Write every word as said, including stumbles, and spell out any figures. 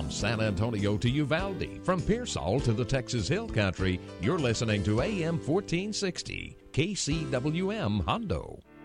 From San Antonio to Uvalde, from Pearsall to the Texas Hill Country, you're listening to A M fourteen sixty, K C W M Hondo.